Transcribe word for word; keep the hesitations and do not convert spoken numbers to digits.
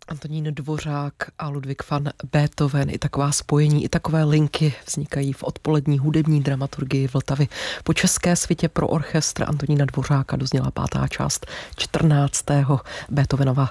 Antonín Dvořák a Ludwig van Beethoven, i taková spojení, i takové linky vznikají v odpolední hudební dramaturgii Vltavy. Po české svitě pro orchestr Antonína Dvořáka dozněla pátá část čtrnáctého Beethovenova